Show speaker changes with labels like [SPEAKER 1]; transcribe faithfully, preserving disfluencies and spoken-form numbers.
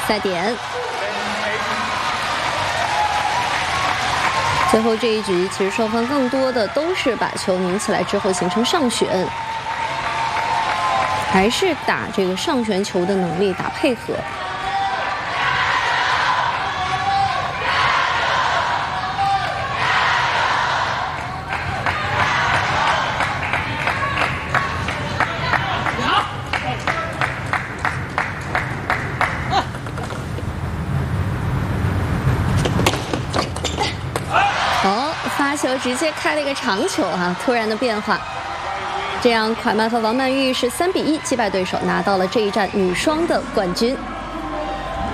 [SPEAKER 1] 赛点。最后这一局，其实双方更多的都是把球拧起来之后形成上旋，还是打这个上旋球的能力，打配合。 发球直接开了一个长球啊！突然的变化，这样蒯曼和王曼玉是三比一击败对手，拿到了这一战女双的冠军。